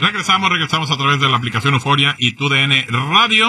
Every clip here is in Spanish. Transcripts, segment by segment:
Regresamos a través de la aplicación Euforia y TUDN Radio.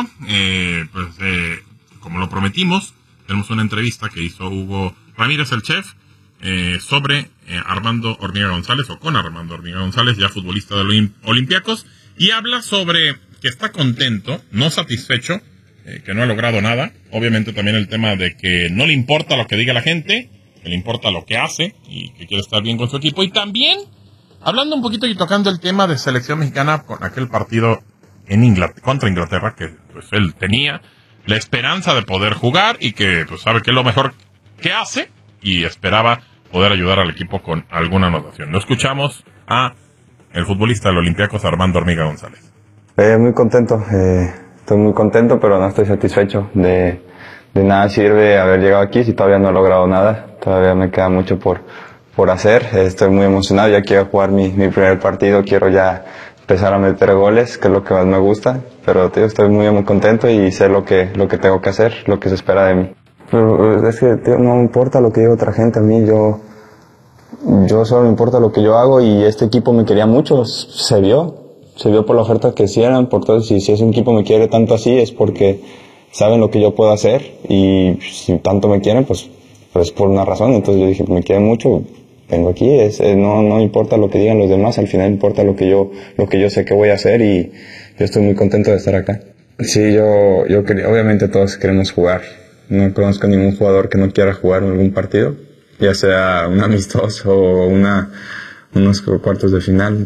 Como lo prometimos, tenemos una entrevista que hizo Hugo Ramírez, el chef, sobre Armando Hormiga González, o con Armando Hormiga González, ya futbolista de Olympiacos, y habla sobre que está contento, no satisfecho, que no ha logrado nada. Obviamente también el tema de que no le importa lo que diga la gente, que le importa lo que hace y que quiere estar bien con su equipo. Y también hablando un poquito y tocando el tema de selección mexicana con aquel partido en contra Inglaterra, que pues él tenía la esperanza de poder jugar y que pues sabe que es lo mejor que hace y esperaba poder ayudar al equipo con alguna anotación. Lo escuchamos a el futbolista del Olympiacos, Armando Hormiga González. Muy contento, estoy muy contento, pero no estoy satisfecho. De nada sirve haber llegado aquí si todavía no he logrado nada. Todavía me queda mucho por hacer. Estoy muy emocionado, ya quiero jugar mi primer partido, quiero ya empezar a meter goles, que es lo que más me gusta, pero tío, estoy muy contento y sé lo que tengo que hacer, lo que se espera de mí. Pero es que tío, no me importa lo que diga otra gente, a mí yo solo me importa lo que yo hago, y este equipo me quería mucho, se vio por la oferta que hicieran, por todo. Si ese equipo me quiere tanto así es porque saben lo que yo puedo hacer, y si tanto me quieren, pues por una razón. Entonces yo dije, me quieren mucho, vengo aquí, no importa lo que digan los demás, al final importa lo que yo sé que voy a hacer, y yo estoy muy contento de estar acá. Sí, yo obviamente todos queremos jugar, no conozco ningún jugador que no quiera jugar en algún partido, ya sea un amistoso o unos cuartos de final,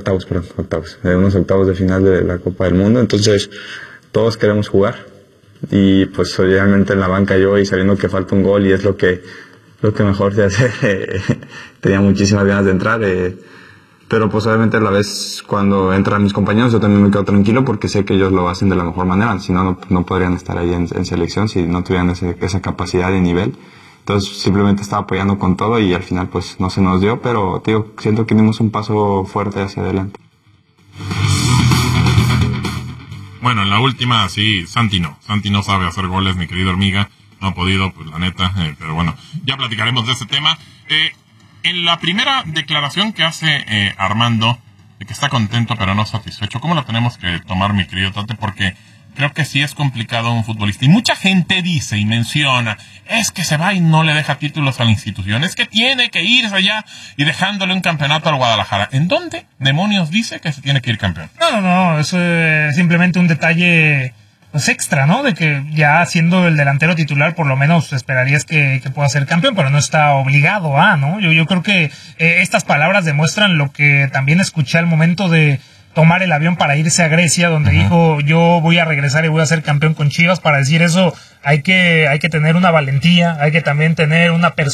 unos octavos de final de la Copa del Mundo. Entonces todos queremos jugar, y pues obviamente en la banca yo, y sabiendo que falta un gol y es lo que mejor se hace, tenía muchísimas ganas de entrar, pero pues obviamente a la vez cuando entran mis compañeros yo también me quedo tranquilo porque sé que ellos lo hacen de la mejor manera, si no podrían estar ahí en selección si no tuvieran esa capacidad de nivel. Entonces simplemente estaba apoyando con todo, y al final pues no se nos dio, pero tío, siento que dimos un paso fuerte hacia adelante. Bueno, en la última sí, Santi no sabe hacer goles, mi querido Hormiga, no ha podido, pues la neta, pero bueno, ya platicaremos de ese tema. En la primera declaración que hace Armando, de que está contento pero no satisfecho, ¿cómo lo tenemos que tomar, mi querido Tate? Porque creo que sí es complicado un futbolista. Y mucha gente dice y menciona, es que se va y no le deja títulos a la institución, es que tiene que irse allá y dejándole un campeonato al Guadalajara. ¿En dónde demonios dice que se tiene que ir campeón? No, eso es simplemente un detalle pues extra, ¿no? De que ya siendo el delantero titular, por lo menos esperarías que pueda ser campeón, pero no está obligado a, ¿no? Yo creo que estas palabras demuestran lo que también escuché al momento de tomar el avión para irse a Grecia, donde dijo, yo voy a regresar y voy a ser campeón con Chivas. Para decir eso hay que tener una valentía, hay que también tener una